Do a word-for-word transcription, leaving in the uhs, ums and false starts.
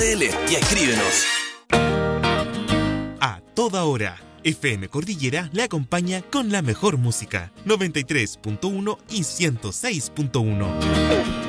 y escríbenos. A toda hora, F M Cordillera le acompaña con la mejor música. noventa y tres punto uno y ciento seis punto uno.